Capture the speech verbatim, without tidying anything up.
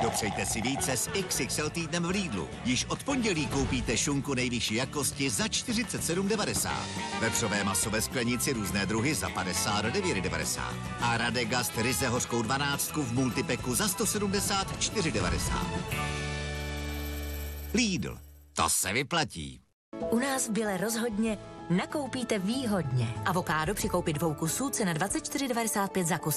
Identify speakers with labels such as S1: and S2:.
S1: Dopřejte si více s X X L týdnem v Lidlu. Již od pondělí koupíte šunku nejvyšší jakosti za čtyřicet sedm devadesát. Vepřové maso ve sklenici různé druhy za padesát devět devadesát. A Radegast ryze hořkou dvanáctku v multipeku za sto sedmdesát čtyři devadesát. Lidl. To se vyplatí.
S2: U nás v Bile rozhodně nakoupíte výhodně. Avokádo při koupi dvou kusů cena dvacet čtyři devadesát pět za kus.